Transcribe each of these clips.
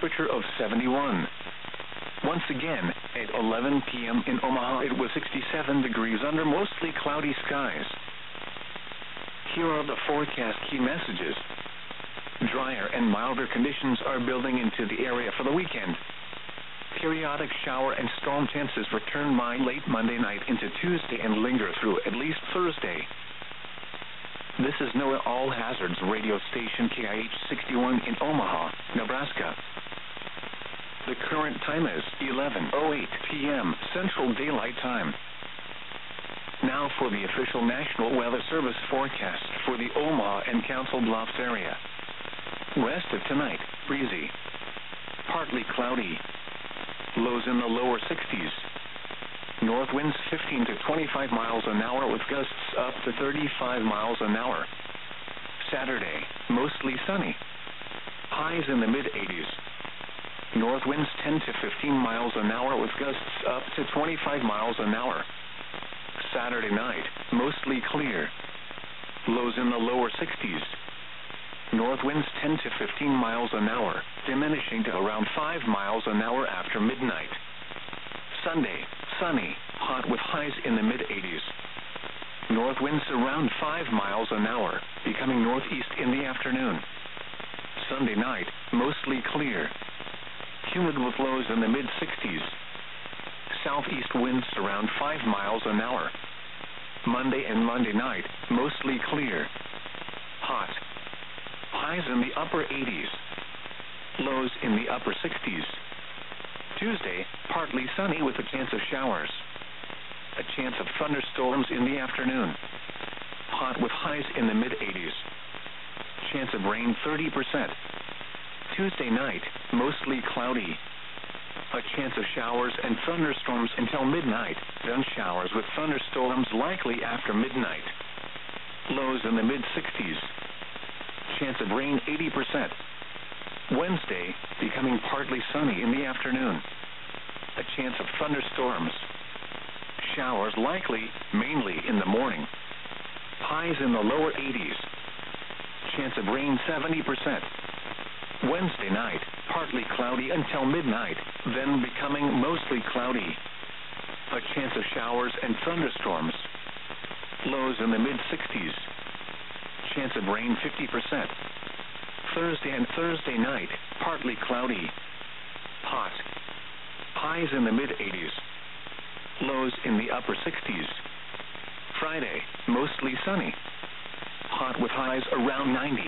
temperature of 71. Once again, at 11 p.m. in Omaha, it was 67 degrees under mostly cloudy skies. Here are the forecast key messages. Drier and milder conditions are building into the area for the weekend. Periodic shower and storm chances return by late Monday night into Tuesday and linger through at least Thursday. This is NOAA All Hazards radio station KIH 61 in Omaha, Nebraska. The current time is 11:08 p.m. Central Daylight Time. Now for the official National Weather Service forecast for the Omaha and Council Bluffs area. West of tonight, breezy. Partly cloudy. Lows in the lower 60s. North winds 15 to 25 miles an hour with gusts up to 35 miles an hour. Saturday, mostly sunny. Highs in the mid-80s. North winds 10 to 15 miles an hour with gusts up to 25 miles an hour. Saturday night, mostly clear. Lows in the lower 60s. North winds 10 to 15 miles an hour, diminishing to around 5 miles an hour after midnight. Sunday, sunny, hot with highs in the mid-80s. North winds around 5 miles an hour, becoming northeast in the afternoon. Sunday night, mostly clear. Humid with lows in the mid-60s. Southeast winds around 5 miles an hour. Monday and Monday night, mostly clear. Hot. Highs in the upper 80s. Lows in the upper 60s. Tuesday, partly sunny with a chance of showers. A chance of thunderstorms in the afternoon. Hot with highs in the mid-80s. Chance of rain 30%. Tuesday night, mostly cloudy. A chance of showers and thunderstorms until midnight, then showers with thunderstorms likely after midnight. Lows in the mid-60s. Chance of rain 80%. Wednesday, becoming partly sunny in the afternoon. A chance of thunderstorms. Showers likely, mainly in the morning. Highs in the lower 80s. Chance of rain 70%. Wednesday night, partly cloudy until midnight, then becoming mostly cloudy. A chance of showers and thunderstorms. Lows in the mid-60s. Chance of rain 50%. Thursday and Thursday night, partly cloudy. Hot. Highs in the mid-80s. Lows in the upper 60s. Friday, mostly sunny. Hot with highs around 90.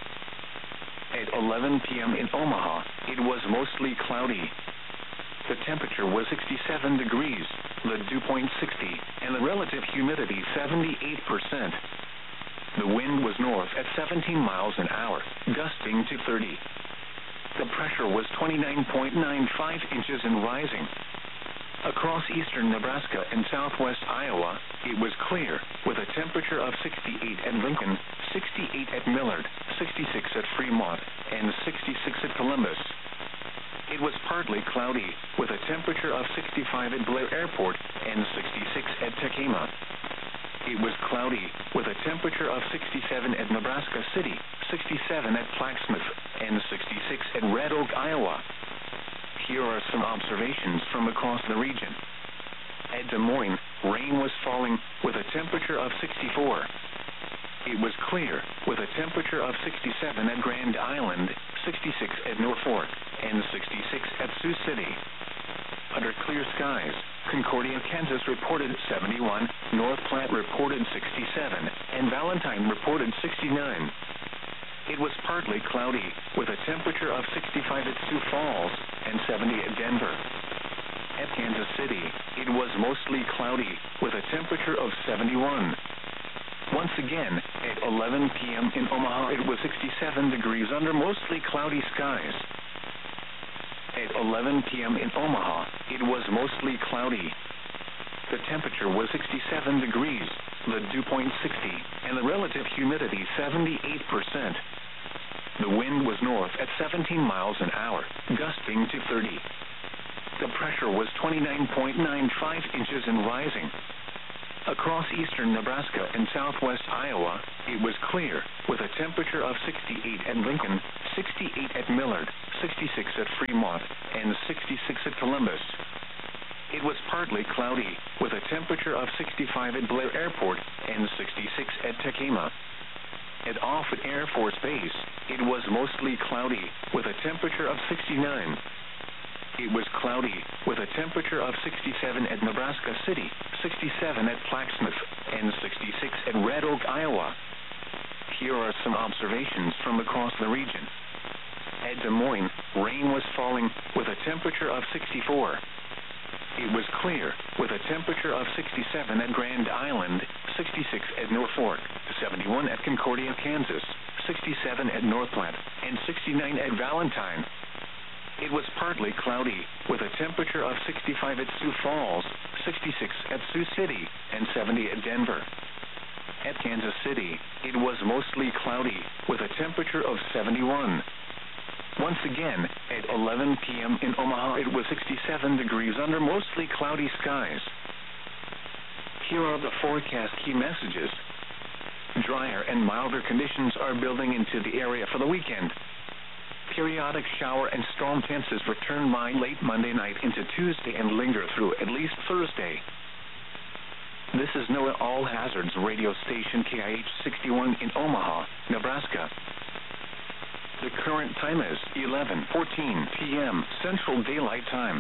At 11 p.m. in Omaha, it was mostly cloudy. The temperature was 67 degrees, the dew point 60, and the relative humidity 78%. The wind was north at 17 miles an hour, gusting to 30. The pressure was 29.95 inches and rising. Across eastern Nebraska and southwest Iowa, it was clear, with a temperature of 68 at Lincoln, 68 at Millard, 66 at Fremont, and 66 at Columbus. It was partly cloudy, with a temperature of 65 at Blair Airport and 66 at Tekema. It was cloudy, with a temperature of 67 at Nebraska City, 67 at Plaquemine, and 66 at Red Oak, Iowa. Here are some observations from across the region. At Des Moines, rain was falling, with a temperature of 64. It was clear, with a temperature of 67 at Grand Island, 66 at Norfolk, and 66 at Sioux City. Under clear skies, Concordia, Kansas reported 71, North Platte reported 67, and Valentine reported 69. It was partly cloudy, with a temperature of 65 at Sioux Falls and 70 at Denver. At Kansas City, it was mostly cloudy, with a temperature of 71. Once again, at 11 p.m. in Omaha, it was 67 degrees under mostly cloudy skies. At 11 p.m. in Omaha, it was mostly cloudy. The temperature was 67 degrees, the dew point 60, and the relative humidity 78%. The wind was north at 17 miles an hour, gusting to 30. The pressure was 29.95 inches and rising. Across eastern Nebraska and southwest Iowa, it was clear, with a temperature of 68 at Lincoln, 68 at Millard, 66 at Fremont, and 66 at Columbus. It was partly cloudy, with a temperature of 65 at Blair Airport and 66 at Tekema. At Offutt Air Force Base, it was mostly cloudy, with a temperature of 69. It was cloudy, with a temperature of 67 at Nebraska City, 67 at Plaquemine, and 66 at Red Oak, Iowa. Here are some observations from across the region. At Des Moines, rain was falling, with a temperature of 64. It was clear, with a temperature of 67 at Grand Island, 66 at Norfolk, 71 at Concordia, Kansas, 67 at North Platte, and 69 at Valentine. It was partly cloudy, with a temperature of 65 at Sioux Falls, 66 at Sioux City, and 70 at Denver. At Kansas City, it was mostly cloudy, with a temperature of 71. Once again, at 11 p.m. in Omaha, it was 67 degrees under mostly cloudy skies. Here are the forecast key messages. Drier and milder conditions are building into the area for the weekend. Periodic shower and storm chances return by late Monday night into Tuesday and linger through at least Thursday. This is NOAA All Hazards radio station KIH 61 in Omaha, Nebraska. The current time is 11:14 p.m. Central Daylight Time.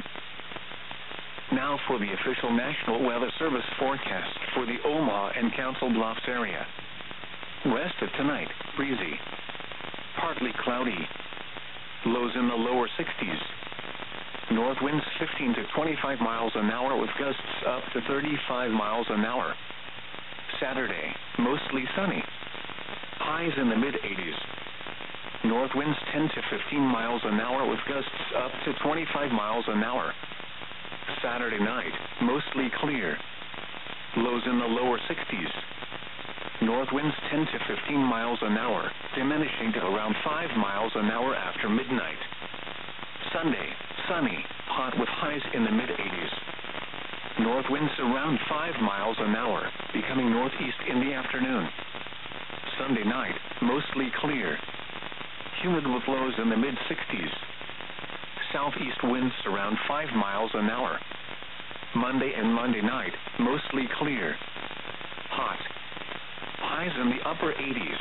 Now for the official National Weather Service forecast for the Omaha and Council Bluffs area. Rest of tonight, breezy. Partly cloudy. Lows in the lower 60s. North winds 15 to 25 miles an hour with gusts up to 35 miles an hour. Saturday, mostly sunny. Highs in the mid-80s. North winds 10 to 15 miles an hour with gusts up to 25 miles an hour. Saturday night, mostly clear. Lows in the lower 60s. North winds 10 to 15 miles an hour, diminishing to around 5 miles an hour after midnight. Sunday, sunny, hot with highs in the mid-80s. North winds around 5 miles an hour, becoming northeast in the afternoon. Sunday night, mostly clear. Humid with lows in the mid-60s. Southeast winds around 5 miles an hour. Monday and Monday night, mostly clear. Hot. Highs in the upper 80s.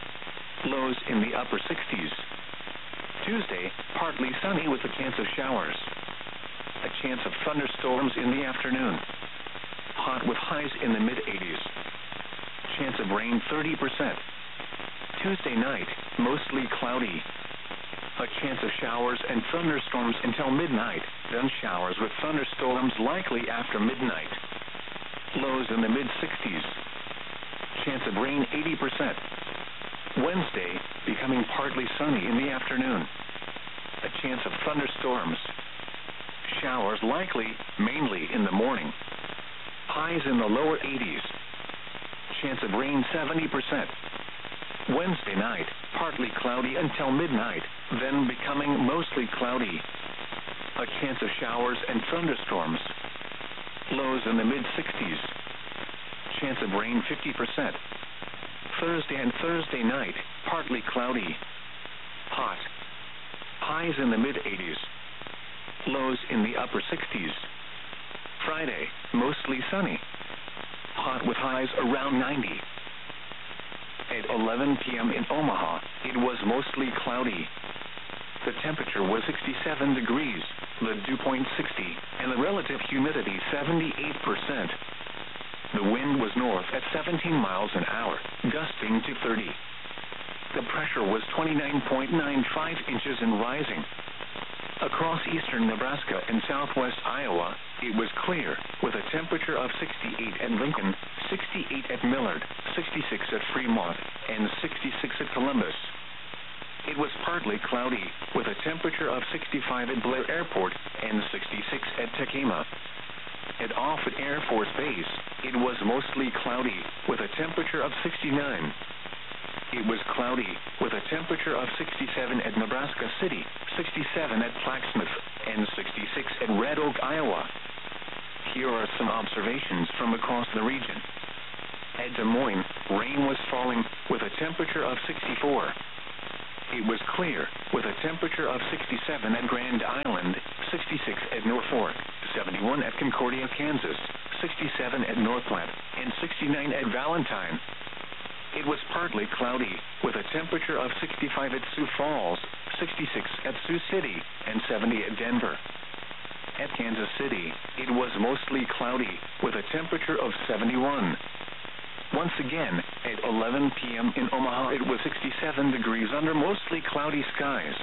Lows in the upper 60s. Tuesday, partly sunny with a chance of showers. A chance of thunderstorms in the afternoon. Hot with highs in the mid-80s. Chance of rain 30%. Tuesday night, mostly cloudy. A chance of showers and thunderstorms until midnight, then showers with thunderstorms likely after midnight. Lows in the mid-60s. Chance of rain 80%. Wednesday, becoming partly sunny in the afternoon. A chance of thunderstorms. Showers likely, mainly in the morning. Highs in the lower 80s. Chance of rain 70%. Wednesday night, partly cloudy until midnight, then becoming mostly cloudy. A chance of showers and thunderstorms. Lows in the mid-60s. Chance of rain 50%. Thursday and Thursday night, partly cloudy. Hot. Highs in the mid-80s. Lows in the upper 60s. Friday, mostly sunny. Hot with highs around 90. At 11 p.m. in Omaha, it was mostly cloudy. The temperature was 67 degrees, the dew point 60, and the relative humidity 78%. The wind was north at 17 miles an hour, gusting to 30. The pressure was 29.95 inches and rising. Across eastern Nebraska and southwest Iowa, it was clear, with a temperature of 68 at Lincoln, 68 at Millard, 66 at Fremont, and 66 at Columbus. It was partly cloudy, with a temperature of 65 at Blair Airport and 66 at Tekema. At Offutt Air Force Base, it was mostly cloudy, with a temperature of 69. It was cloudy, with a temperature of 67 at Nebraska City, 67 at Plaquemine, and 66 at Red Oak, Iowa. Here are some observations from across the region. At Des Moines, rain was falling with a temperature of 64. It was clear with a temperature of 67 at Grand Island, 66 at Norfolk, 71 at Concordia, Kansas, 67 at North Platte, and 69 at Valentine. It was partly cloudy with a temperature of 65 at Sioux Falls, 66 at Sioux City, and 70 at Denver. At Kansas City, it was mostly cloudy with a temperature of 71. Once again, at 11 p.m. in Omaha, it was 67 degrees under mostly cloudy skies.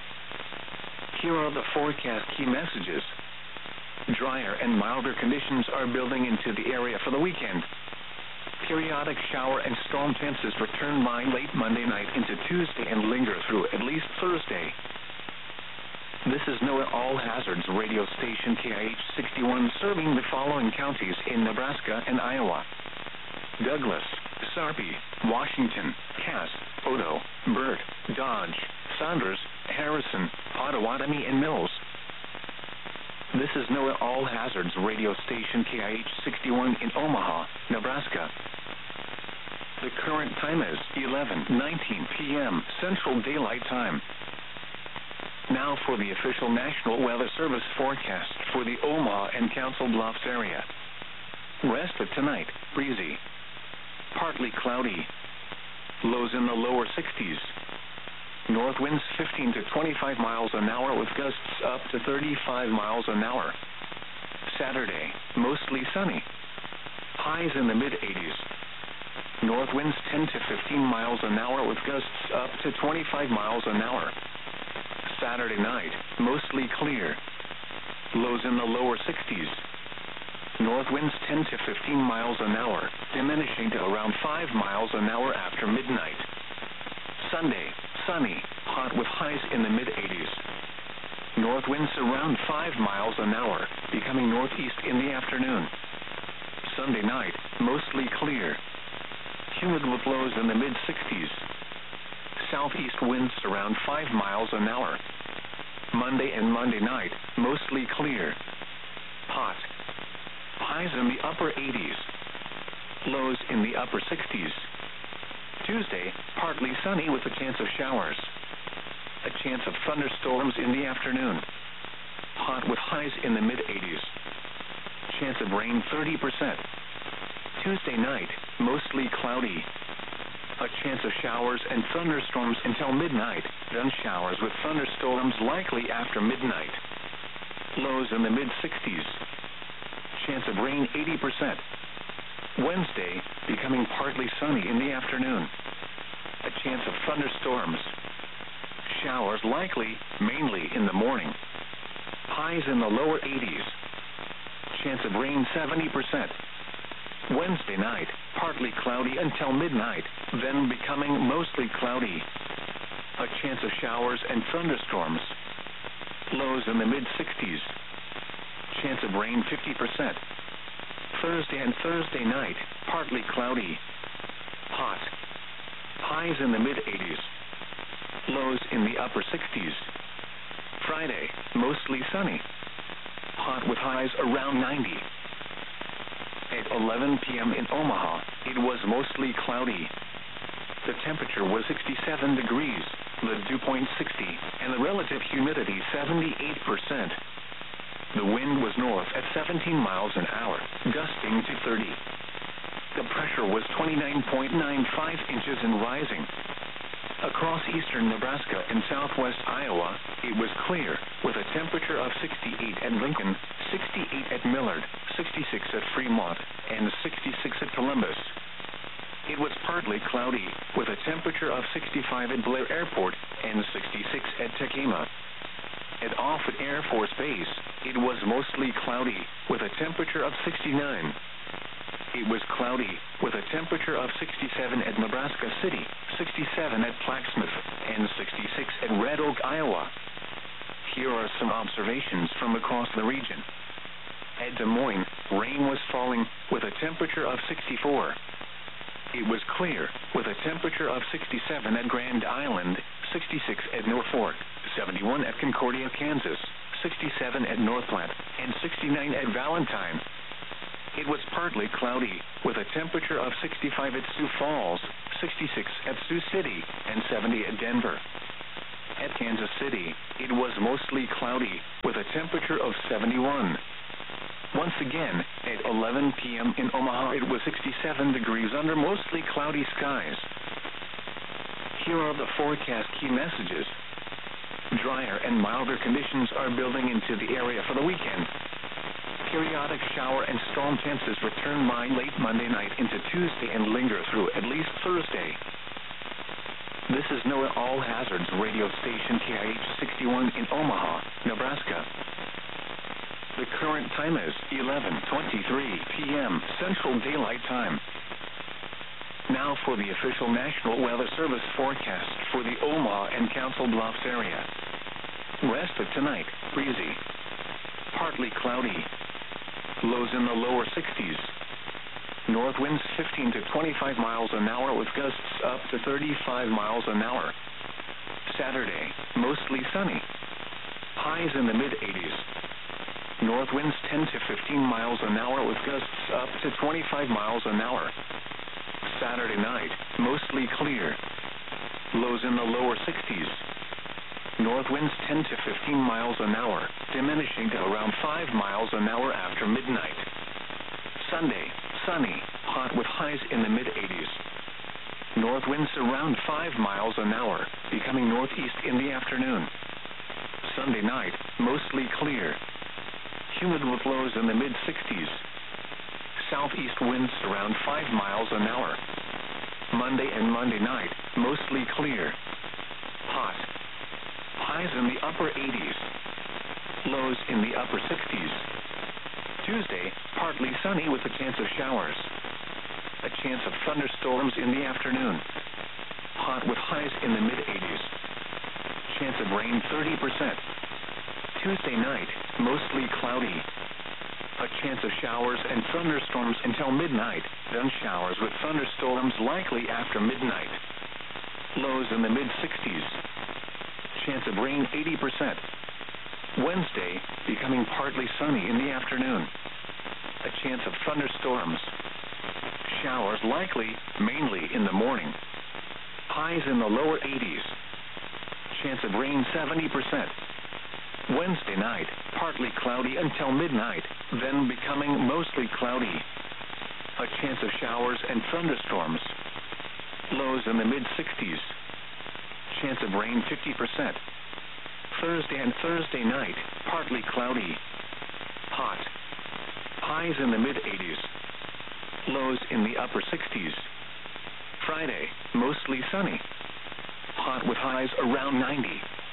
Here are the forecast key messages. Drier and milder conditions are building into the area for the weekend. Periodic shower and storm chances return by late Monday night into Tuesday and linger through at least Thursday. This is NOAA All Hazards radio station KIH 61 serving the following counties in Nebraska and Iowa: Douglas, Sarpy, Washington, Cass, Odo, Burt, Dodge, Saunders, Harrison, Potawatomi, and Mills. This is NOAA All Hazards radio station KIH 61 in Omaha, Nebraska. The current time is 11:19 p.m. Central Daylight Time. Now for the official National Weather Service forecast for the Omaha and Council Bluffs area. Rest of tonight, breezy. Partly cloudy. Lows in the lower 60s. North winds 15 to 25 miles an hour with gusts up to 35 miles an hour. Saturday, mostly sunny. Highs in the mid-80s. North winds 10 to 15 miles an hour with gusts up to 25 miles an hour. Saturday night, mostly clear. Lows in the lower 60s. North winds 10 to 15 miles an hour, diminishing to around 5 miles an hour after midnight. Sunday, sunny, hot with highs in the mid-80s. North winds around 5 miles an hour, becoming northeast in the afternoon. Sunday night, mostly clear. Humid with lows in the mid-60s. Southeast winds around 5 miles an hour. Monday and Monday night, mostly clear. Hot. Highs in the upper 80s. Lows in the upper 60s. Tuesday, partly sunny with a chance of showers. A chance of thunderstorms in the afternoon. Hot with highs in the mid-80s. Chance of rain 30%. Tuesday night, mostly cloudy. A chance of showers and thunderstorms until midnight, then showers with thunderstorms likely after midnight. Lows in the mid-60s. Chance of rain 80%. Wednesday, becoming partly sunny in the afternoon. A chance of thunderstorms. Showers likely, mainly in the morning. Highs in the lower 80s. Chance of rain 70%. Wednesday night, partly cloudy until midnight, then becoming mostly cloudy. A chance of showers and thunderstorms. Lows in the mid-60s. Chance of rain 50%. Thursday and Thursday night, partly cloudy. Hot. Highs in the mid-80s. Lows in the upper 60s. Friday, mostly sunny. Hot with highs around 90. At 11 p.m. in Omaha, it was mostly cloudy. The temperature was 67 degrees, the dew point 60, and the relative humidity 78%. The wind was north at 17 miles an hour, gusting to 30. The pressure was 29.95 inches and rising. Across eastern Nebraska and southwest Iowa, it was clear, with a temperature of 68 at Lincoln, 68 at Millard, 66 at Fremont, and 66 at Columbus. It was partly cloudy, with a temperature of 65 at Blair Airport and 66 at Tekema. At Offutt Air Force Base, it was mostly cloudy, with a temperature of 69. It was cloudy, with a temperature of 67 at Nebraska City, 67 at Plaquemine, and 66 at Red Oak, Iowa. Here are some observations from across the region. At Des Moines, rain was falling, with a temperature of 64. It was clear, with a temperature of 67 at Grand Island, 66 at Norfolk, 71 at Concordia, Kansas, 67 at North Platte, and 69 at Valentine. it was partly cloudy, with a temperature of 65 at Sioux Falls, 66 at Sioux City, and 70 at Denver. At Kansas City, it was mostly cloudy, with a temperature of 71. Once again, at 11 p.m. in Omaha, it was 67 degrees under mostly cloudy skies. Here are the forecast key messages. Drier and milder conditions are building into the area for the weekend. Periodic shower and storm chances return by late Monday night into Tuesday and linger through at least Thursday. This is NOAA All Hazards radio station KIH-61 in Omaha, Nebraska. The current time is 11:23 p.m. Central Daylight Time. Now for the official National Weather Service forecast for the Omaha and Council Bluffs area. Rest of tonight, breezy. Partly cloudy. Lows in the lower 60s. North winds 15 to 25 miles an hour with gusts up to 35 miles an hour. Saturday, mostly sunny. Highs in the mid-80s. North winds 10 to 15 miles an hour with gusts up to 25 miles an hour. Saturday night, mostly clear. Lows in the lower 60s. North winds 10 to 15 miles an hour, diminishing to around 5 miles an hour after midnight. Sunday, sunny, hot with highs in the mid-80s. North winds around 5 miles an hour, becoming northeast in the afternoon. Sunday night, mostly clear. Humid with lows in the mid-60s. Southeast winds around 5 miles an hour. Monday and Monday night, mostly clear. Hot. Highs in the upper 80s. Lows in the upper 60s. Tuesday, partly sunny with a chance of showers. A chance of thunderstorms in the afternoon. Hot with highs in the mid-80s. Chance of rain 30%. Tuesday night, mostly cloudy. A chance of showers and thunderstorms until midnight, then showers with thunderstorms likely after midnight. Lows in the mid-60s. Chance of rain 80%. Wednesday, becoming partly sunny in the afternoon. A chance of thunderstorms. Showers likely, mainly in the morning. Highs in the lower 80s. Chance of rain 70%. Wednesday night, partly cloudy until midnight, then becoming mostly cloudy. A chance of showers and thunderstorms. Lows in the mid-60s. Chance of rain 50%. Thursday and Thursday night, partly cloudy. Hot. Highs in the mid-80s. Lows in the upper 60s. Friday, mostly sunny. Hot with highs around 90.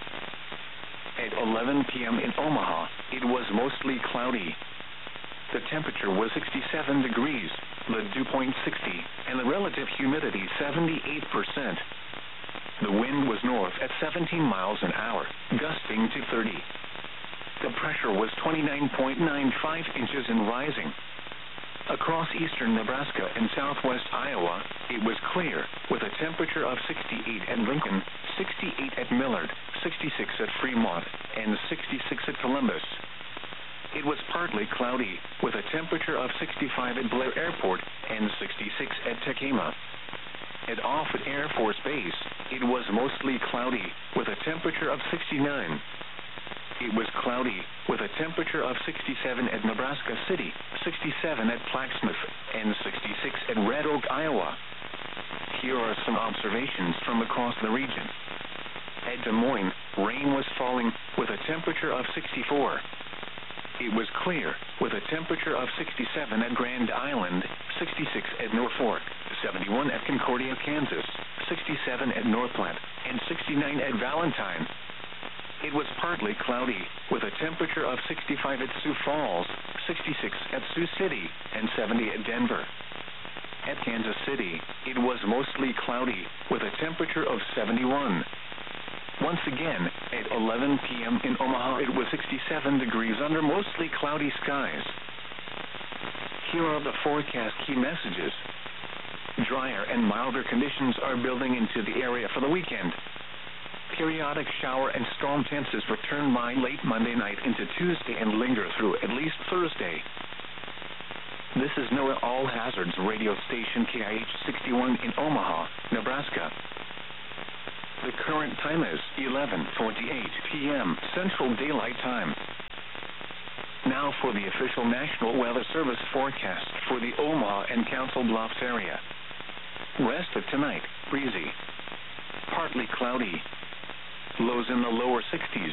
At 11 p.m. in Omaha, it was mostly cloudy. The temperature was 67 degrees, the dew point 60, and the relative humidity 78%. The wind was north at 17 miles an hour, gusting to 30. The pressure was 29.95 inches and rising. Across eastern Nebraska and southwest Iowa, it was clear, with a temperature of 68 at Lincoln, 68 at Millard, 66 at Fremont, and 66 at Columbus. It was partly cloudy, with a temperature of 65 at Blair Airport and 66 at Tekema. At Offutt Air Force Base, it was mostly cloudy, with a temperature of 69. It was cloudy, with a temperature of 67 at Nebraska City, 67 at Plaquemine, and 66 at Red Oak, Iowa. Here are some observations from across the region. At Des Moines, rain was falling, with a temperature of 64. It was clear, with a temperature of 67 at Grand Island, 66 at Norfolk, 71 at Concordia, Kansas, 67 at North Platte, and 69 at Valentine. It was partly cloudy, with a temperature of 65 at Sioux Falls, 66 at Sioux City, and 70 at Denver. At Kansas City, it was mostly cloudy, with a temperature of 71. Once again, at 11 p.m. in Omaha, it was 67 degrees under mostly cloudy skies. Here are the forecast key messages. Drier and milder conditions are building into the area for the weekend. Periodic shower and storm chances return by late Monday night into Tuesday and linger through at least Thursday. This is NOAA All Hazards radio station KIH 61 in Omaha, Nebraska. The current time is 11:48 p.m. Central Daylight Time. Now for the official National Weather Service forecast for the Omaha and Council Bluffs area. Rest of tonight, breezy. Partly cloudy. Lows in the lower 60s.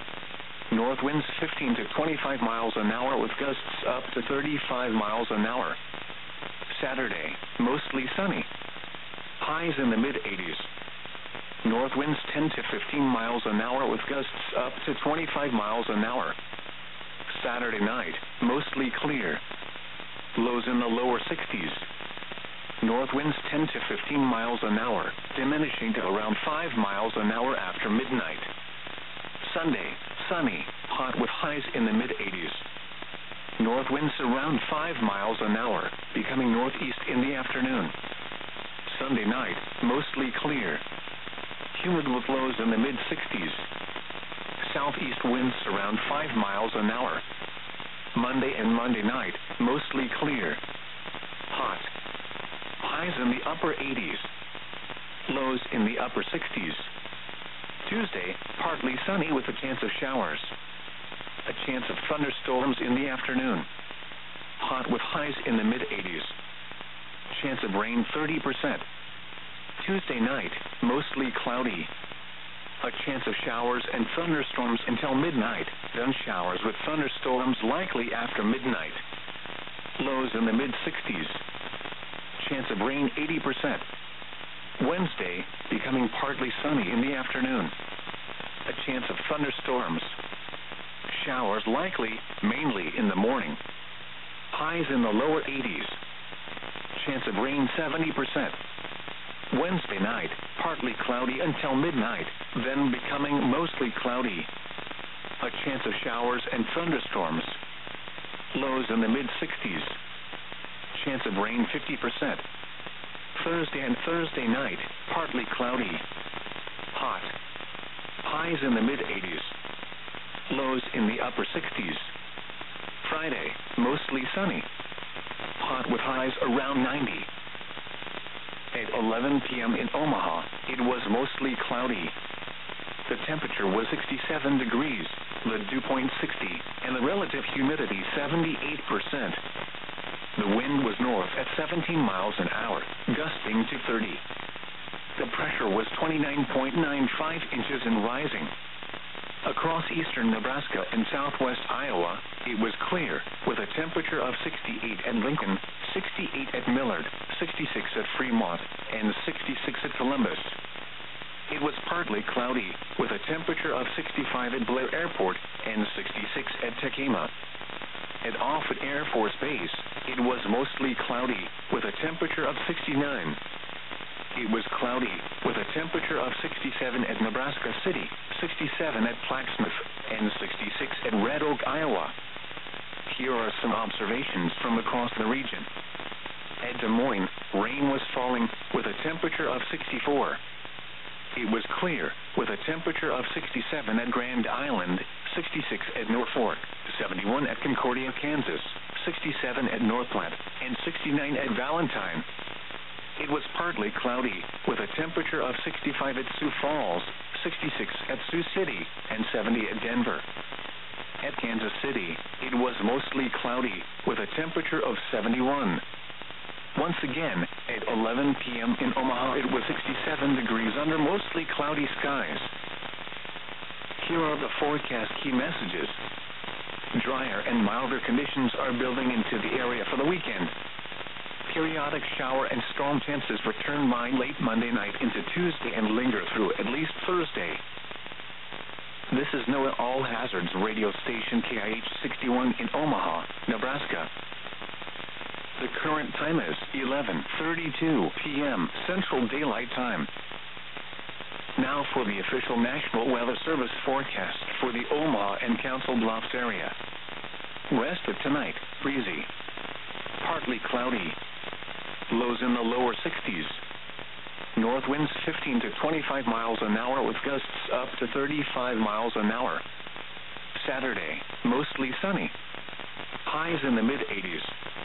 North winds 15 to 25 miles an hour with gusts up to 35 miles an hour. Saturday, mostly sunny. Highs in the mid-80s. North winds 10 to 15 miles an hour with gusts up to 25 miles an hour. Saturday night, mostly clear. Lows in the lower 60s. North winds 10 to 15 miles an hour, diminishing to around 5 miles an hour after midnight. Sunday, sunny, hot with highs in the mid-80s. North winds around 5 miles an hour, becoming northeast in the afternoon. Sunday night, mostly clear. Humid with lows in the mid-60s. Southeast winds around 5 miles an hour. Monday and Monday night, mostly clear. Hot. Highs in the upper 80s. Lows in the upper 60s. Tuesday, partly sunny with a chance of showers. A chance of thunderstorms in the afternoon. Hot with highs in the mid-80s. Chance of rain 30%. Tuesday night, mostly cloudy. A chance of showers and thunderstorms until midnight, then showers with thunderstorms likely after midnight. Lows in the mid-60s. Chance of rain 80%. Wednesday, becoming partly sunny in the afternoon. A chance of thunderstorms. Showers likely, mainly in the morning. Highs in the lower 80s. Chance of rain 70%. Wednesday night, partly cloudy until midnight, then becoming mostly cloudy. A chance of showers and thunderstorms. Lows in the mid-60s. Chance of rain 50%. Thursday and Thursday night, partly cloudy. Hot. Highs in the mid-80s. Lows in the upper 60s. Friday, mostly sunny. Hot with highs around 90. At 11 p.m. in Omaha, it was mostly cloudy. The temperature was 67 degrees, the dew point 60, and the relative humidity 78%. The wind was north at 17 miles an hour, gusting to 30. The pressure was 29.95 inches and rising. Across eastern Nebraska and southwest Iowa, it was clear, with a temperature of 68 at Lincoln, 68 at Millard, 66 at Fremont, and 66 at Columbus. It was partly cloudy, with a temperature of 65 at Blair Airport and 66 at Tekema. At Offutt Air Force Base, it was mostly cloudy, with a temperature of 69. It was cloudy, with a temperature of 67 at Nebraska City, 67 at Plaquemine, and 66 at Red Oak, Iowa. Here are some observations from across the region. At Des Moines, rain was falling, with a temperature of 64. It was clear, with a temperature of 67 at Grand Island, 66 at Norfolk, 71 at Concordia, Kansas, 67 at North Platte, and 69 at Valentine. It was partly cloudy, with a temperature of 65 at Sioux Falls, 66 at Sioux City, and 70 at Denver. At Kansas City, it was mostly cloudy, with a temperature of 71. Once again, at 11 p.m. in Omaha, it was 67 degrees under mostly cloudy skies. Here are the forecast key messages. Drier and milder conditions are building into the area for the weekend. Periodic shower and storm chances return by late Monday night into Tuesday and linger through at least Thursday. This is NOAA All Hazards radio station KIH 61 in Omaha, Nebraska. The current time is 11:32 p.m. Central Daylight Time. Now for the official National Weather Service forecast for the Omaha and Council Bluffs area. Rest of tonight, breezy. Partly cloudy. Lows in the lower 60s. North winds 15 to 25 miles an hour with gusts up to 35 miles an hour. Saturday, mostly sunny. Highs in the mid-80s.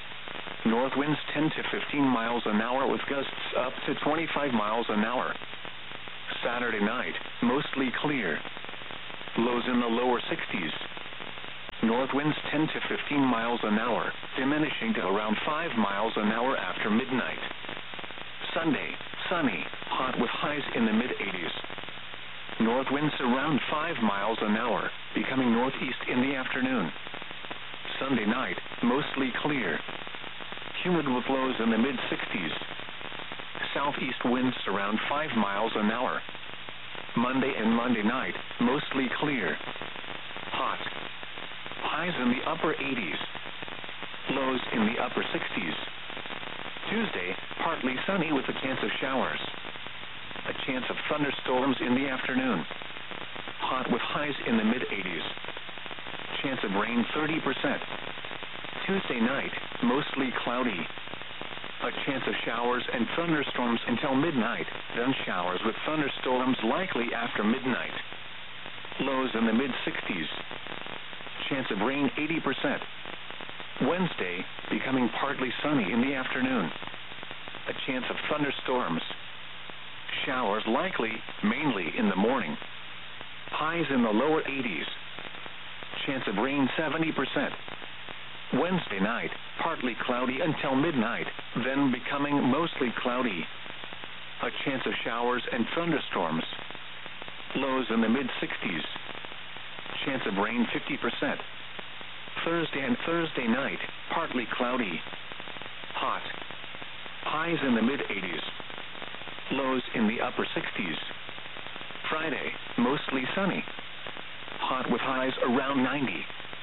North winds 10 to 15 miles an hour with gusts up to 25 miles an hour. Saturday night, mostly clear. Lows in the lower 60s. North winds 10 to 15 miles an hour, diminishing to around 5 miles an hour after midnight. Sunday, sunny, hot with highs in the mid-80s. North winds around 5 miles an hour, becoming northeast in the afternoon. Sunday night, mostly clear. Humid with lows in the mid-60s. Southeast winds around 5 miles an hour. Monday and Monday night, mostly clear. Hot. Highs in the upper 80s. Lows in the upper 60s. Tuesday, partly sunny with a chance of showers. A chance of thunderstorms in the afternoon. Hot with highs in the mid-80s. Chance of rain 30%. Tuesday night, mostly cloudy. A chance of showers and thunderstorms until midnight, then showers with thunderstorms likely after midnight. Lows in the mid-60s. Chance of rain 80%. Wednesday, becoming partly sunny in the afternoon. A chance of thunderstorms. Showers likely, mainly in the morning. Highs in the lower 80s. Chance of rain 70%. Wednesday night, partly cloudy until midnight, then becoming mostly cloudy. A chance of showers and thunderstorms. Lows in the mid-60s. Chance of rain 50%. Thursday and Thursday night, partly cloudy. Hot. Highs in the mid-80s. Lows in the upper 60s. Friday, mostly sunny. Hot with highs around 90.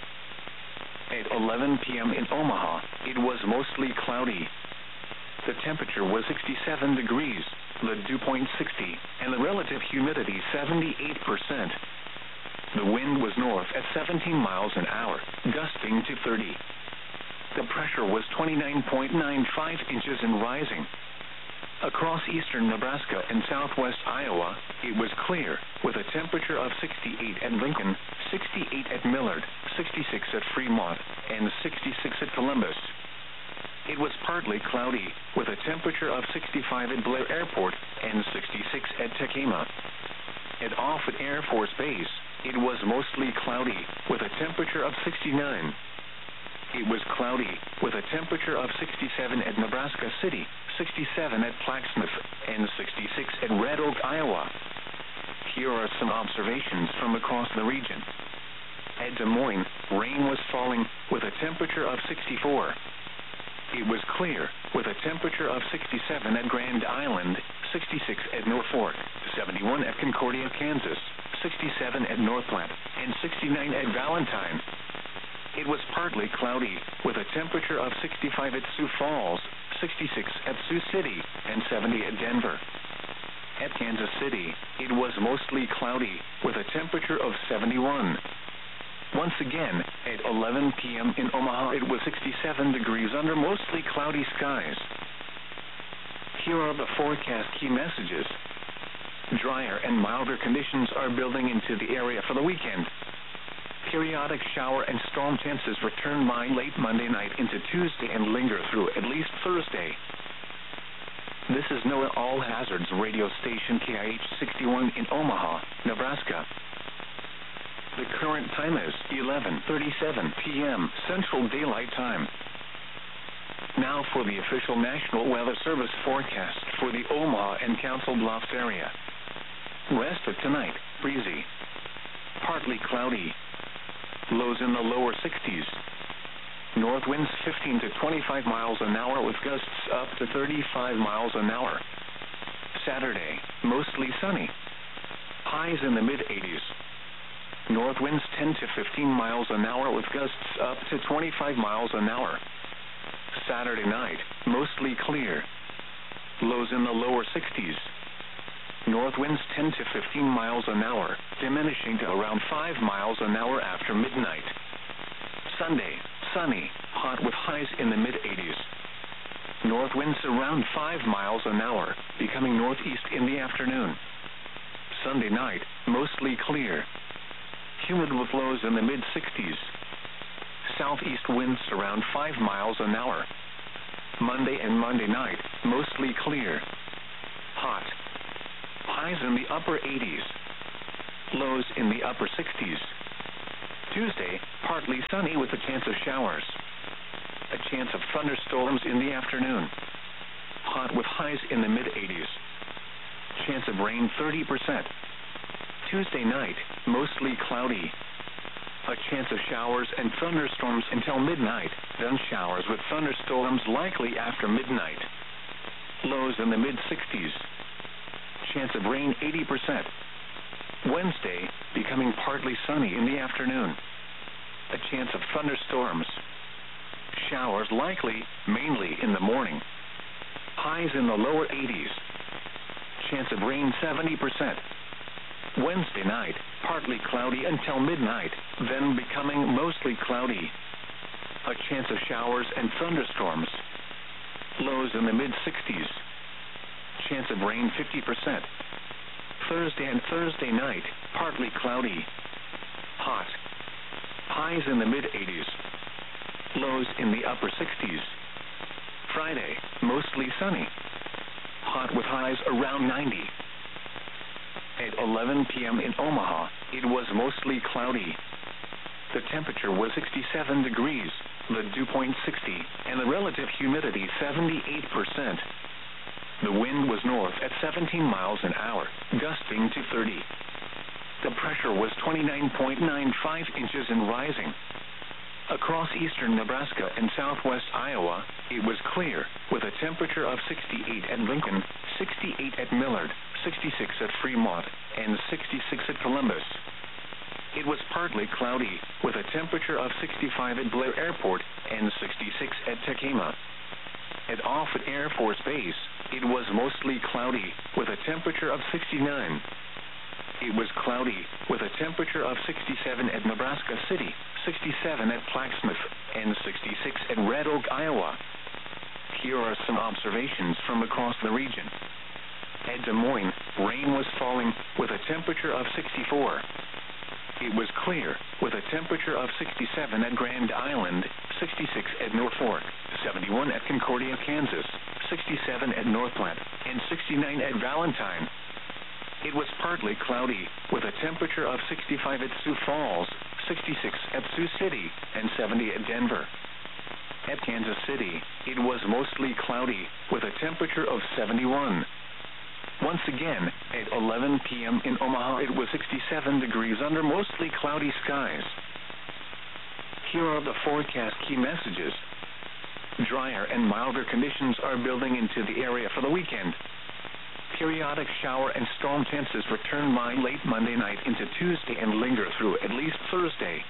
At 11 p.m. in Omaha, it was mostly cloudy. The temperature was 67 degrees, the dew point 60, and the relative humidity 78%. The wind was north at 17 miles an hour, gusting to 30. The pressure was 29.95 inches and rising. Across eastern Nebraska and southwest Iowa, it was clear, with a temperature of 68 at Lincoln, 68 at Millard, 66 at Fremont, and 66 at Columbus. It was partly cloudy, with a temperature of 65 at Blair Airport and 66 at Tekema. At Offutt Air Force Base, it was mostly cloudy, with a temperature of 69. It was cloudy, with a temperature of 67 at Nebraska City, 67 at Plaquemine, and 66 at Red Oak, Iowa. Here are some observations from across the region. At Des Moines, rain was falling, with a temperature of 64. It was clear, with a temperature of 67 at Grand Island, 66 at Norfolk, 71 at Concordia, Kansas, 67 at Northland, and 69 at Valentine. It was partly cloudy, with a temperature of 65 at Sioux Falls, 66 at Sioux City, and 70 at Denver. At Kansas City, it was mostly cloudy, with a temperature of 71. Once again, at 11 p.m. in Omaha, it was 67 degrees under mostly cloudy skies. Here are the forecast key messages. Drier and milder conditions are building into the area for the weekend. Periodic shower and storm chances return by late Monday night into Tuesday and linger through at least Thursday. This is NOAA All Hazards radio station KIH 61 in Omaha, Nebraska. The current time is 11:37 p.m. Central Daylight Time. Now for the official National Weather Service forecast for the Omaha and Council Bluffs area. Rest of tonight, breezy. Partly cloudy. Lows in the lower 60s. North winds 15 to 25 miles an hour with gusts up to 35 miles an hour. Saturday, mostly sunny. Highs in the mid-80s. North winds 10 to 15 miles an hour with gusts up to 25 miles an hour. Saturday night, mostly clear. Lows in the lower 60s. North winds 10 to 15 miles an hour, diminishing to around 5 miles an hour after midnight. Sunday, sunny, hot with highs in the mid-80s. North winds around 5 miles an hour, becoming northeast in the afternoon. Sunday night, mostly clear. Humid with lows in the mid-60s. Southeast winds around 5 miles an hour. Monday and Monday night, mostly clear. Hot. Highs in the upper 80s. Lows in the upper 60s. Tuesday, partly sunny with a chance of showers. A chance of thunderstorms in the afternoon. Hot with highs in the mid-80s. Chance of rain 30%. Tuesday night, mostly cloudy. A chance of showers and thunderstorms until midnight, then showers with thunderstorms likely after midnight. Lows in the mid-60s. Chance of rain 80%. Wednesday, becoming partly sunny in the afternoon. A chance of thunderstorms. Showers likely, mainly in the morning. Highs in the lower 80s. Chance of rain 70%. Wednesday night, partly cloudy until midnight, then becoming mostly cloudy. A chance of showers and thunderstorms. Lows in the mid-60s. Chance of rain 50%. Thursday and Thursday night, partly cloudy. Hot. Highs in the mid-80s. Lows in the upper 60s. Friday, mostly sunny. Hot with highs around 90. At 11 p.m. in Omaha, it was mostly cloudy. The temperature was 67 degrees, the dew point 60, and the relative humidity 78%. The wind was north at 17 miles an hour, gusting to 30. The pressure was 29.95 inches and rising. Across eastern Nebraska and southwest Iowa, it was clear, with a temperature of 68 at Lincoln, 68 at Millard, 66 at Fremont, and 66 at Columbus. It was partly cloudy, with a temperature of 65 at Blair Airport and 66 at Tekema. At Offutt Air Force Base, it was mostly cloudy, with a temperature of 69. It was cloudy, with a temperature of 67 at Nebraska City, 67 at Plaquemine, and 66 at Red Oak, Iowa. Here are some observations from across the region. At Des Moines, rain was falling, with a temperature of 64. It was clear, with a temperature of 67 at Grand Island, 66 at Norfolk, 71 at Concordia, Kansas, 67 at North Platte, and 69 at Valentine. It was partly cloudy, with a temperature of 65 at Sioux Falls, 66 at Sioux City, and 70 at Denver. At Kansas City, it was mostly cloudy, with a temperature of 71. Once again, at 11 p.m. in Omaha, it was 67 degrees under mostly cloudy skies. Here are the forecast key messages. Drier and milder conditions are building into the area for the weekend. Periodic shower and storm chances return by late Monday night into Tuesday and linger through at least Thursday.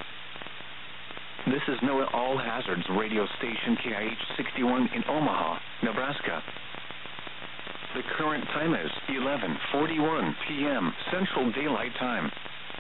This is NOAA All Hazards radio station KIH 61 in Omaha, Nebraska. The current time is 11:41 p.m. Central Daylight Time.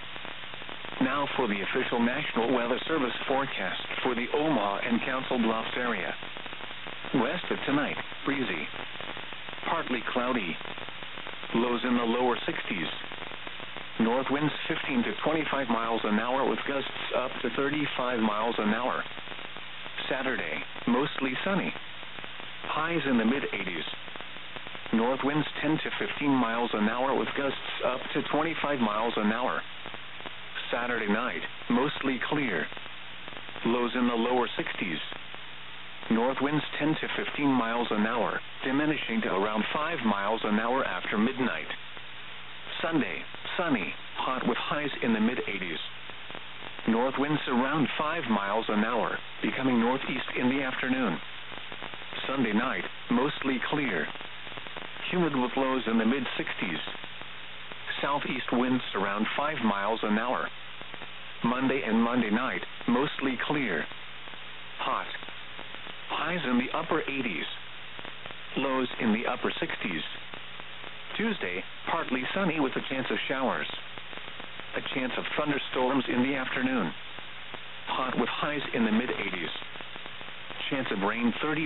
Now for the official National Weather Service forecast for the Omaha and Council Bluffs area. West of tonight, breezy. Partly cloudy. Lows in the lower 60s. North winds 15 to 25 miles an hour with gusts up to 35 miles an hour. Saturday, mostly sunny. Highs in the mid-80s. North winds 10 to 15 miles an hour with gusts up to 25 miles an hour. Saturday night, mostly clear. Lows in the lower 60s. North winds 10 to 15 miles an hour, diminishing to around 5 miles an hour after midnight. Sunday, sunny, hot with highs in the mid-80s. North winds around 5 miles an hour, becoming northeast in the afternoon. Sunday night, mostly clear. Humid with lows in the mid-60s. Southeast winds around 5 miles an hour. Monday and Monday night, mostly clear. Hot. Highs in the upper 80s. Lows in the upper 60s. Tuesday, partly sunny with a chance of showers. A chance of thunderstorms in the afternoon. Hot with highs in the mid-80s. Chance of rain 30%.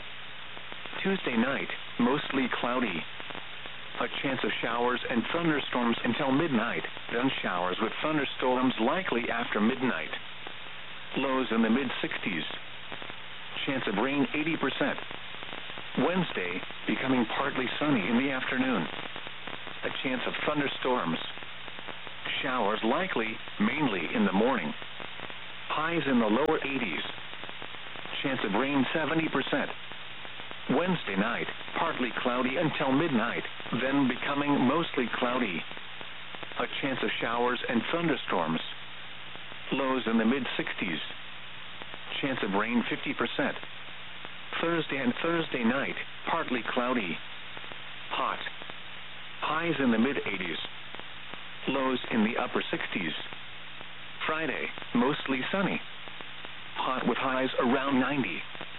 Tuesday night, mostly cloudy. A chance of showers and thunderstorms until midnight, then showers with thunderstorms likely after midnight. Lows in the mid-60s. Chance of rain 80%. Wednesday, becoming partly sunny in the afternoon. A chance of thunderstorms. Showers likely, mainly in the morning. Highs in the lower 80s. Chance of rain 70%. Wednesday night, partly cloudy until midnight, then becoming mostly cloudy. A chance of showers and thunderstorms. Lows in the mid-60s. Chance of rain 50%. Thursday and Thursday night, partly cloudy. Hot. Highs in the mid-80s. Lows in the upper 60s. Friday, mostly sunny. Hot with highs around 90.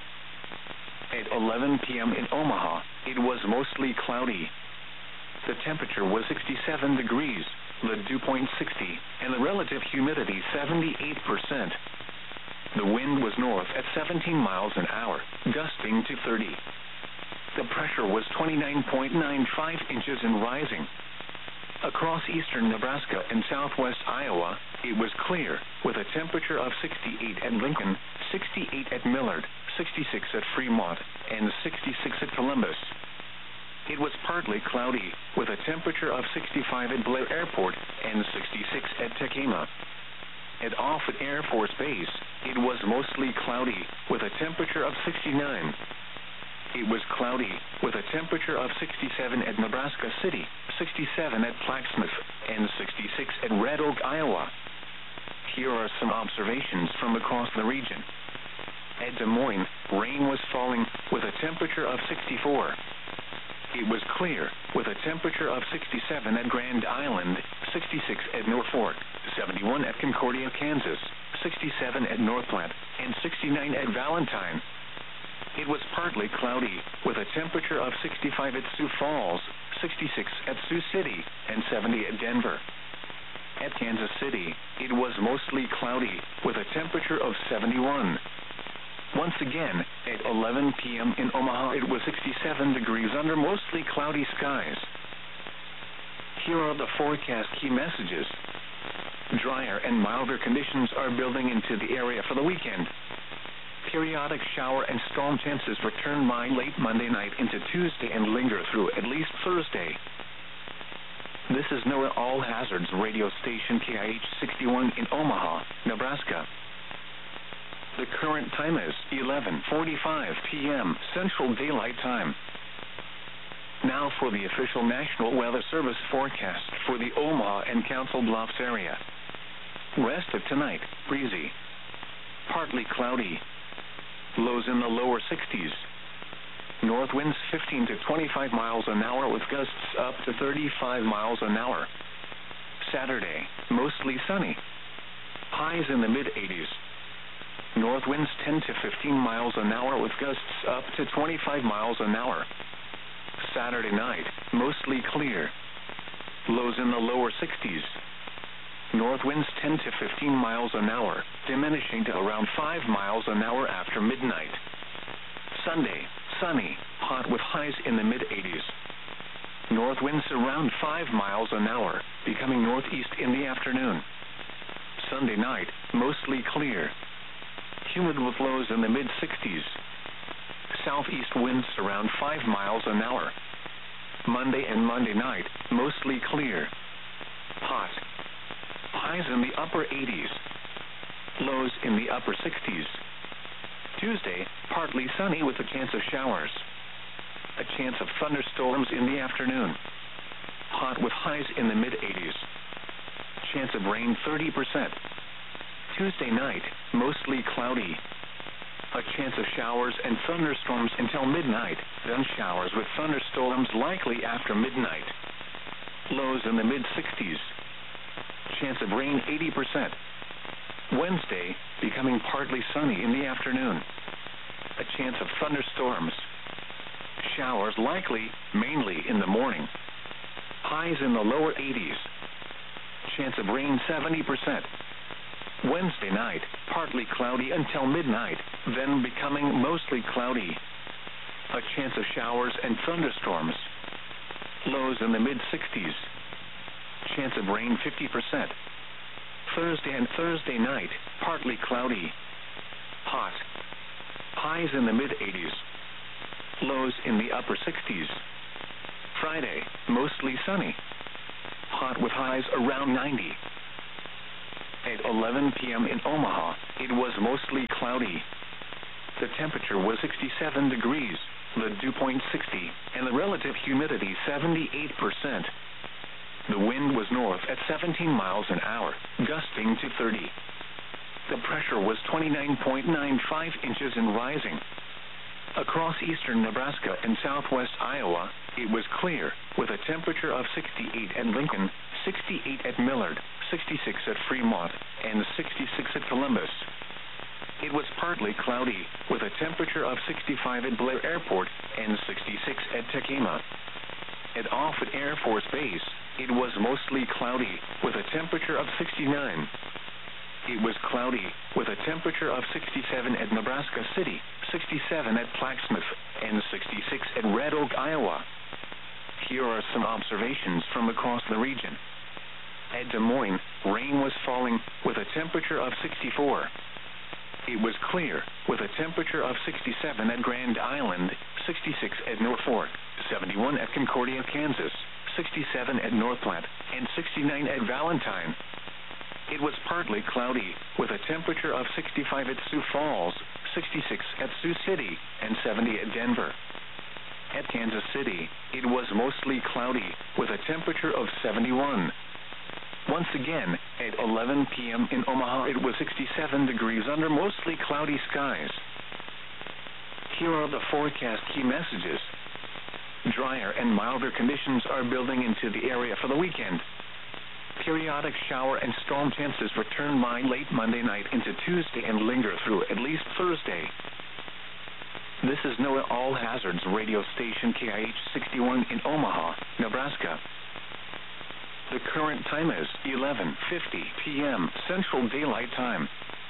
At 11 p.m. in Omaha, it was mostly cloudy. The temperature was 67 degrees, the dew point 60, and the relative humidity 78%. The wind was north at 17 miles an hour, gusting to 30. The pressure was 29.95 inches and rising. Across eastern Nebraska and southwest Iowa, it was clear, with a temperature of 68 at Lincoln, 68 at Millard, 66 at Fremont, and 66 at Columbus. It was partly cloudy, with a temperature of 65 at Blair Airport and 66 at Tekema. At Offutt Air Force Base, it was mostly cloudy, with a temperature of 69. It was cloudy, with a temperature of 67 at Nebraska City, 67 at Plaquemine, and 66 at Red Oak, Iowa. Here are some observations from across the region. At Des Moines, rain was falling, with a temperature of 64. It was clear, with a temperature of 67 at Grand Island, 66 at Norfolk, 71 at Concordia, Kansas, 67 at North Platte, and 69 at Valentine. It was partly cloudy, with a temperature of 65 at Sioux Falls, 66 at Sioux City, and 70 at Denver. At Kansas City, it was mostly cloudy, with a temperature of 71. Once again, at 11 p.m. in Omaha, it was 67 degrees under mostly cloudy skies. Here are the forecast key messages. Drier and milder conditions are building into the area for the weekend. Periodic shower and storm chances return by late Monday night into Tuesday and linger through at least Thursday. This is NOAA All Hazards radio station KIH 61 in Omaha, Nebraska. The current time is 11:45 p.m. Central Daylight Time. Now for the official National Weather Service forecast for the Omaha and Council Bluffs area. Rest of tonight, breezy. Partly cloudy. Lows in the lower 60s. North winds 15 to 25 miles an hour with gusts up to 35 miles an hour. Saturday, mostly sunny. Highs in the mid-80s. North winds 10 to 15 miles an hour with gusts up to 25 miles an hour. Saturday night, mostly clear. Lows in the lower 60s. North winds 10 to 15 miles an hour, diminishing to around 5 miles an hour after midnight. Sunday, sunny, hot with highs in the mid-80s. North winds around 5 miles an hour, becoming northeast in the afternoon. Sunday night, mostly clear. Humid with lows in the mid-60s. Southeast winds around 5 miles an hour. Monday and Monday night, mostly clear. Hot. Highs in the upper 80s. Lows in the upper 60s. Tuesday, partly sunny with a chance of showers. A chance of thunderstorms in the afternoon. Hot with highs in the mid-80s. Chance of rain 30%. Tuesday night, mostly cloudy. A chance of showers and thunderstorms until midnight, then showers with thunderstorms likely after midnight. Lows in the mid-60s. Chance of rain 80%. Wednesday, becoming partly sunny in the afternoon. A chance of thunderstorms. Showers likely, mainly in the morning. Highs in the lower 80s. Chance of rain 70%. Wednesday night, partly cloudy until midnight, then becoming mostly cloudy. A chance of showers and thunderstorms. Lows in the mid-60s. Chance of rain 50%. Thursday and Thursday night, partly cloudy. Hot. Highs in the mid-80s. lows in the upper 60s. Friday, mostly sunny. Hot with highs around 90. At 11 p.m. in Omaha, it was mostly cloudy. The temperature was 67 degrees, the dew point 60, and the relative humidity 78%. The wind was north at 17 miles an hour, gusting to 30. The pressure was 29.95 inches and rising. Across eastern Nebraska and southwest Iowa, it was clear, with a temperature of 68 at Lincoln, 68 at Millard, 66 at Fremont, and 66 at Columbus. It was partly cloudy, with a temperature of 65 at Blair Airport and 66 at Tekema. At Offutt Air Force Base, it was mostly cloudy, with a temperature of 69. It was cloudy, with a temperature of 67 at Nebraska City, 67 at Plaquemine, and 66 at Red Oak, Iowa. Here are some observations from across the region. At Des Moines, rain was falling, with a temperature of 64. It was clear, with a temperature of 67 at Grand Island, 66 at Norfolk, 71 at Concordia, Kansas, 67 at North Platte, and 69 at Valentine. It was partly cloudy, with a temperature of 65 at Sioux Falls, 66 at Sioux City, and 70 at Denver. At Kansas City, it was mostly cloudy, with a temperature of 71. Once again, at 11 p.m. in Omaha, it was 67 degrees under mostly cloudy skies. Here are the forecast key messages. Drier and milder conditions are building into the area for the weekend. Periodic shower and storm chances return by late Monday night into Tuesday and linger through at least Thursday. This is NOAA All Hazards radio station KIH 61 in Omaha, Nebraska. The current time is 11:50 p.m. Central Daylight Time.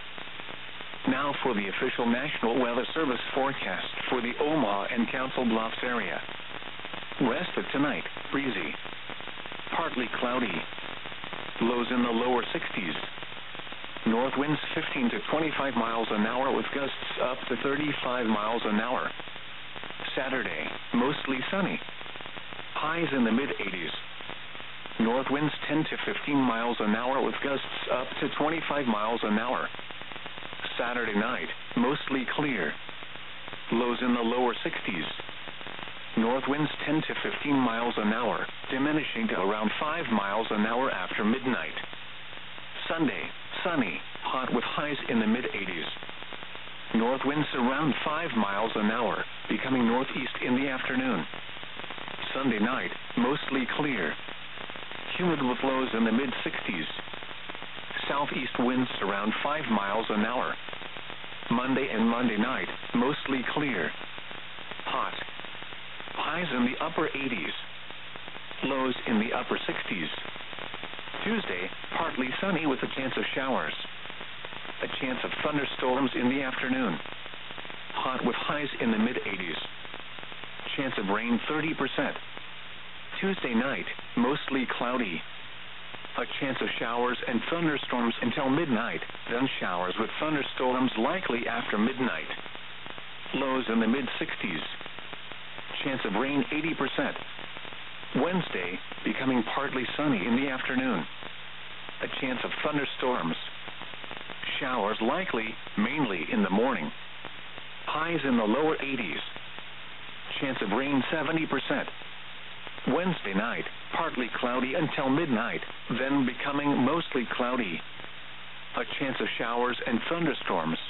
Now for the official National Weather Service forecast for the Omaha and Council Bluffs area. Rest of tonight, breezy. Partly cloudy. Lows in the lower 60s. North winds 15 to 25 miles an hour with gusts up to 35 miles an hour. Saturday, mostly sunny. Highs in the mid-80s. North winds 10 to 15 miles an hour with gusts up to 25 miles an hour. Saturday night, mostly clear. Lows in the lower 60s. North winds 10 to 15 miles an hour, diminishing to around 5 miles an hour after midnight. Sunday, sunny, hot with highs in the mid-80s. North winds around 5 miles an hour, becoming northeast in the afternoon. Sunday night, mostly clear. Humid with lows in the mid-60s. Southeast winds around 5 miles an hour. Monday and Monday night, mostly clear. Hot. Highs in the upper 80s. Lows in the upper 60s. Tuesday, partly sunny with a chance of showers. A chance of thunderstorms in the afternoon. Hot with highs in the mid-80s. Chance of rain 30%. Tuesday night, mostly cloudy. A chance of showers and thunderstorms until midnight, then showers with thunderstorms likely after midnight. Lows in the mid-60s. Chance of rain 80%. Wednesday, becoming partly sunny in the afternoon. A chance of thunderstorms. Showers likely, mainly in the morning. Highs in the lower 80s. Chance of rain 70%. Wednesday night, partly cloudy until midnight, then becoming mostly cloudy. A chance of showers and thunderstorms.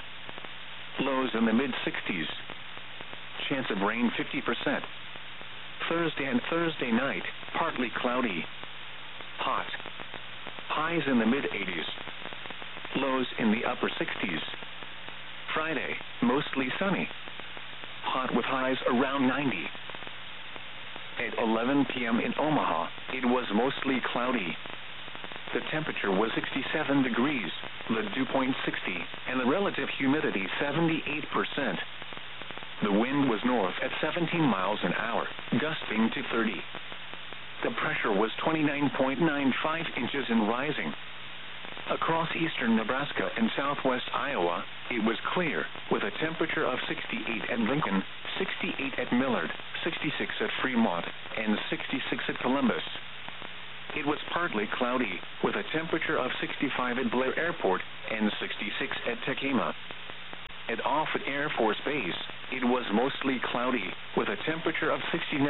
Lows in the mid-60s. Chance of rain 50%. Thursday and Thursday night, partly cloudy. Hot. Highs in the mid-80s. Lows in the upper 60s. Friday, mostly sunny. Hot with highs around 90. At 11 p.m. in Omaha, it was mostly cloudy. The temperature was 67 degrees, the dew point 60, and the relative humidity 78%. The wind was north at 17 miles an hour, gusting to 30. The pressure was 29.95 inches and rising. Across eastern Nebraska and southwest Iowa, it was clear, with a a temperature of 68 at Lincoln, 68 at Millard, 66 at Fremont, and 66 at Columbus. It was partly cloudy, with a temperature of 65 at Blair Airport and 66 at Tekema. At Offutt Air Force Base, it was mostly cloudy, with a temperature of 69.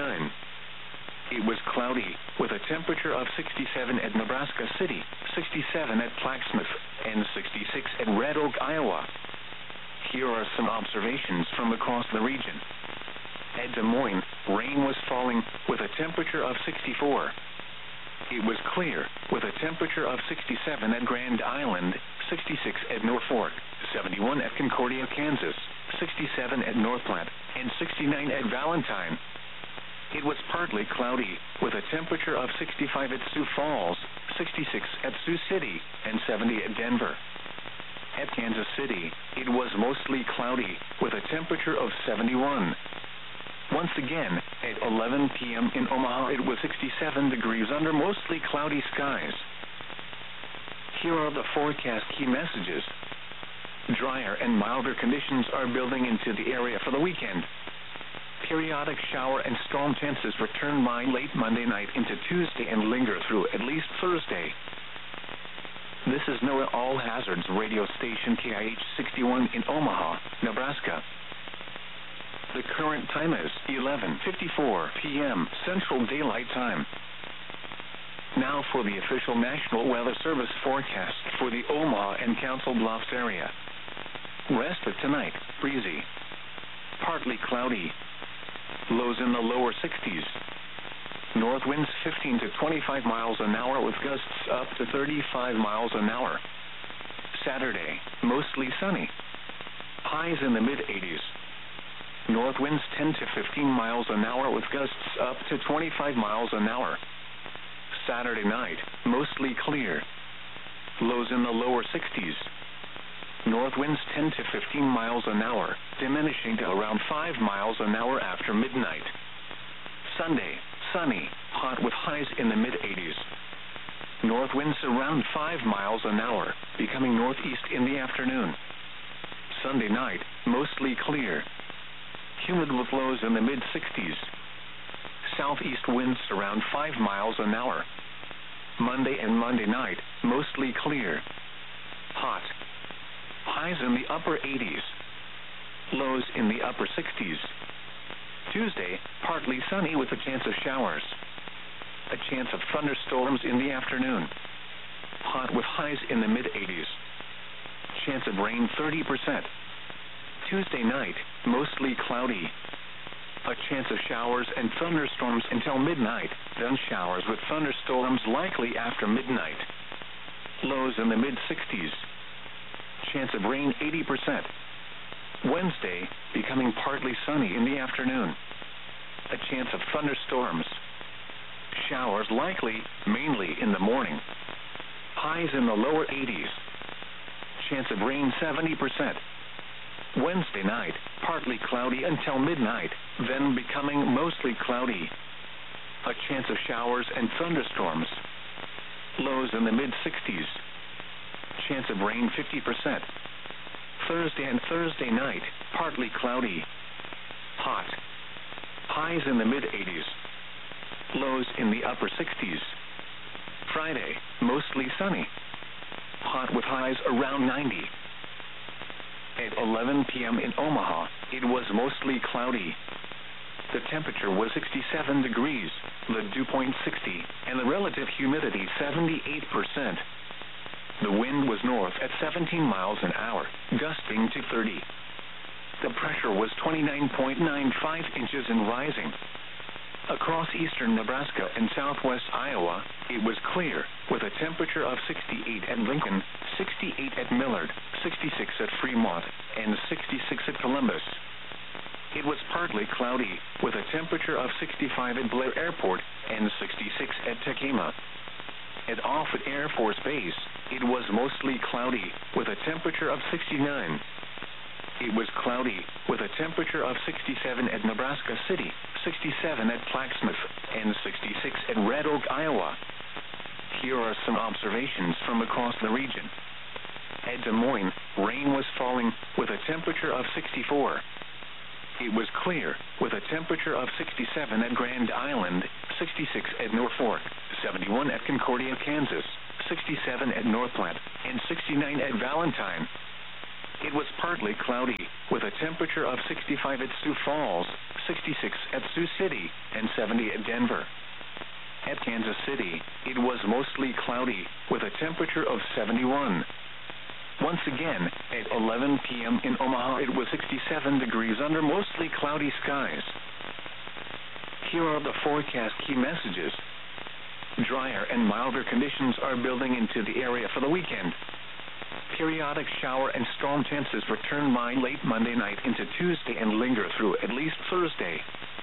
It was cloudy, with a temperature of 67 at Nebraska City, 67 at Plaquemine, and 66 at Red Oak, Iowa. Here are some observations from across the region. At Des Moines, rain was falling, with a temperature of 64. It was clear, with a temperature of 67 at Grand Island, 66 at Norfolk, 71 at Concordia, Kansas, 67 at North Platte, and 69 at Valentine. It was partly cloudy, with a temperature of 65 at Sioux Falls, 66 at Sioux City, and 70 at Denver. At Kansas City, it was mostly cloudy, with a temperature of 71. Once again, at 11 p.m. in Omaha, it was 67 degrees under mostly cloudy skies. Here are the forecast key messages. Drier and milder conditions are building into the area for the weekend. Periodic shower and storm chances return by late Monday night into Tuesday and linger through at least Thursday. This is NOAA All Hazards radio station KIH 61 in Omaha, Nebraska. The current time is 11:54 p.m. Central Daylight Time. Now for the official National Weather Service forecast for the Omaha and Council Bluffs area. Rest of tonight, breezy. Partly cloudy. Lows in the lower 60s. North winds 15 to 25 miles an hour with gusts up to 35 miles an hour. Saturday, mostly sunny. Highs in the mid-80s. North winds 10 to 15 miles an hour with gusts up to 25 miles an hour. Saturday night, mostly clear. Lows in the lower 60s. North winds 10 to 15 miles an hour, diminishing to around 5 miles an hour after midnight. Sunday, sunny, hot with highs in the mid-80s. North winds around 5 miles an hour, becoming northeast in the afternoon. Sunday night, mostly clear. Humid with lows in the mid-60s. Southeast winds around 5 miles an hour. Monday and Monday night, mostly clear. Hot. Highs in the upper 80s. Lows in the upper 60s. Tuesday, partly sunny with a chance of showers. A chance of thunderstorms in the afternoon. Hot with highs in the mid-80s. Chance of rain 30%. Tuesday night, mostly cloudy. A chance of showers and thunderstorms until midnight, then showers with thunderstorms likely after midnight. Lows in the mid-60s. Chance of rain 80%. Wednesday, becoming partly sunny in the afternoon. A chance of thunderstorms. Showers likely, mainly in the morning. Highs in the lower 80s. Chance of rain 70%. Wednesday night, partly cloudy until midnight, then becoming mostly cloudy. A chance of showers and thunderstorms. Lows in the mid-60s. Chance of rain 50%. Thursday and Thursday night, partly cloudy. Hot. Highs in the mid-80s. Lows in the upper 60s. Friday, mostly sunny. Hot with highs around 90. At 11 p.m. in Omaha, it was mostly cloudy. The temperature was 67 degrees, the dew point 60, and the relative humidity 78%. The wind was north at 17 miles an hour, gusting to 30. The pressure was 29.95 inches and rising. Across eastern Nebraska and southwest Iowa, it was clear, with a temperature of 68 at Lincoln, 68 at Millard, 66 at Fremont, and 66 at Columbus. It was partly cloudy, with a temperature of 65 at Blair Airport and 66 at Tekema. At Offutt Air Force Base, it was mostly cloudy, with a temperature of 69. It was cloudy, with a temperature of 67 at Nebraska City, 67 at Plaquemine, and 66 at Red Oak, Iowa. Here are some observations from across the region. At Des Moines, rain was falling with a temperature of 64. It was clear with a temperature of 67 at Grand Island, 66 at Norfolk, 71 at Concordia, Kansas, 67 at North Platte, and 69 at Valentine. It was partly cloudy, with a temperature of 65 at Sioux Falls, 66 at Sioux City, and 70 at Denver. At Kansas City, it was mostly cloudy, with a temperature of 71. Once again, at 11 p.m. in Omaha, it was 67 degrees under mostly cloudy skies. Here are the forecast key messages. Drier and milder conditions are building into the area for the weekend. Periodic shower and storm chances return by late Monday night into Tuesday and linger through at least Thursday.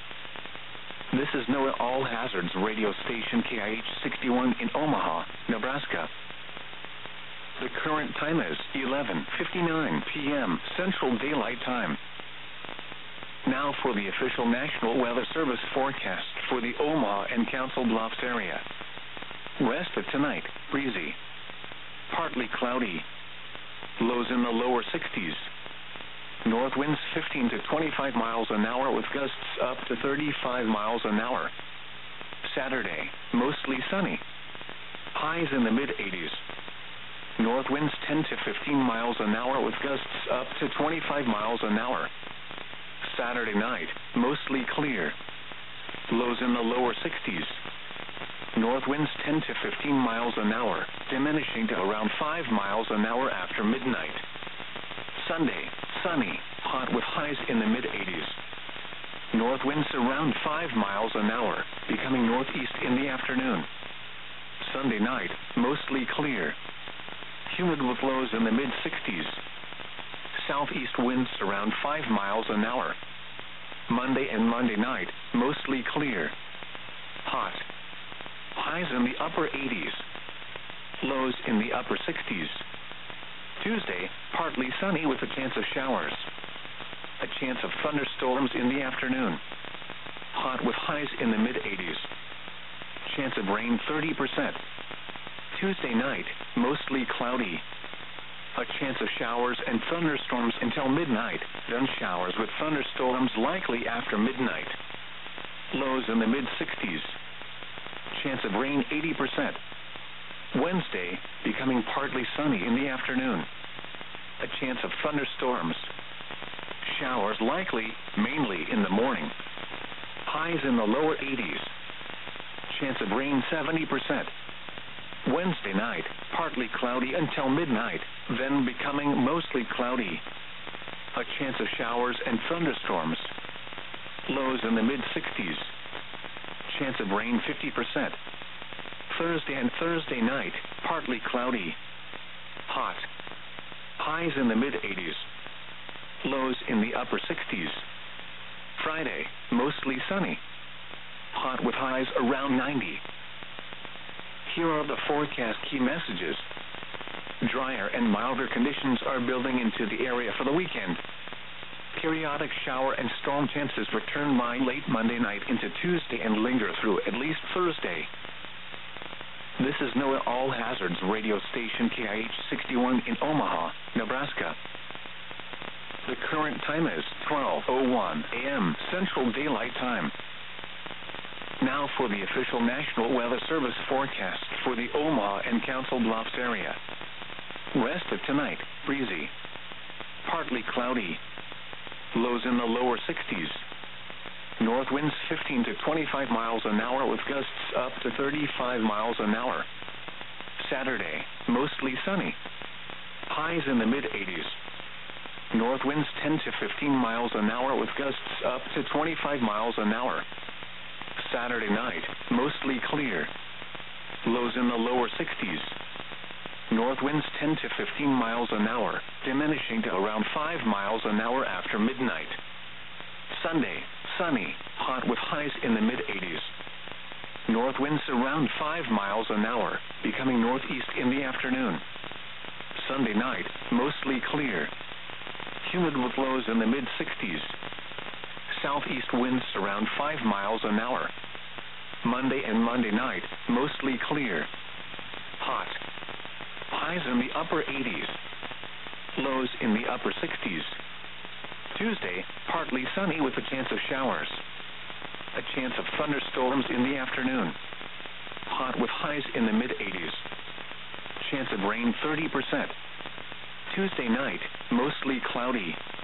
This is NOAA All Hazards radio station KIH 61 in Omaha, Nebraska. The current time is 11:59 p.m. Central Daylight Time. Now for the official National Weather Service forecast for the Omaha and Council Bluffs area. Rest of tonight, breezy. Partly cloudy. Lows in the lower 60s. North winds 15 to 25 miles an hour with gusts up to 35 miles an hour. Saturday, mostly sunny. Highs in the mid-80s. North winds 10 to 15 miles an hour with gusts up to 25 miles an hour. Saturday night, mostly clear. Lows in the lower 60s. North winds 10 to 15 miles an hour, diminishing to around 5 miles an hour after midnight. Sunday, sunny, hot with highs in the mid-80s. North winds around 5 miles an hour, becoming northeast in the afternoon. Sunday night, mostly clear. Humid with lows in the mid-60s. Southeast winds around 5 miles an hour. Monday and Monday night, mostly clear. Hot. Highs in the upper 80s. Lows in the upper 60s. Tuesday, partly sunny with a chance of showers. A chance of thunderstorms in the afternoon. Hot with highs in the mid-80s. Chance of rain 30%. Tuesday night, mostly cloudy. A chance of showers and thunderstorms until midnight, then showers with thunderstorms likely after midnight. Lows in the mid-60s. Chance of rain 80%. Wednesday, becoming partly sunny in the afternoon. A chance of thunderstorms. Showers likely, mainly in the morning. Highs in the lower 80s. Chance of rain 70%. Wednesday night, partly cloudy until midnight, then becoming mostly cloudy. A chance of showers and thunderstorms. Lows in the mid-60s. Chance of rain 50%. Thursday and Thursday night, partly cloudy. Hot. Highs in the mid-80s. Lows in the upper 60s. Friday, mostly sunny. Hot with highs around 90. Here are the forecast key messages. Drier and milder conditions are building into the area for the weekend. Periodic shower and storm chances return by late Monday night into Tuesday and linger through at least Thursday. This is NOAA All Hazards radio station KIH 61 in Omaha, Nebraska. The current time is 12:01 a.m. Central Daylight Time. Now for the official National Weather Service forecast for the Omaha and Council Bluffs area. Rest of tonight, breezy. Partly cloudy. Lows in the lower 60s. North winds 15 to 25 miles an hour with gusts up to 35 miles an hour. Saturday, mostly sunny. Highs in the mid-80s. North winds 10 to 15 miles an hour with gusts up to 25 miles an hour. Saturday night, mostly clear. Lows in the lower 60s. North winds 10 to 15 miles an hour, diminishing to around 5 miles an hour after midnight. Sunday, sunny, hot with highs in the mid-80s. North winds around 5 miles an hour, becoming northeast in the afternoon. Sunday night, mostly clear. Humid with lows in the mid-60s. Southeast winds around 5 miles an hour. Monday and Monday night, mostly clear. Hot. Highs in the upper 80s. lows in the upper 60s. Tuesday, partly sunny with a chance of showers. A chance of thunderstorms in the afternoon. Hot with highs in the mid-80s. Chance of rain 30%. Tuesday night, mostly cloudy.